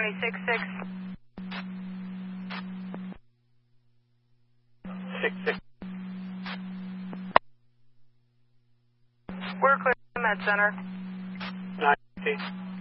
County 66. 66. We're clear to Med Center. 90.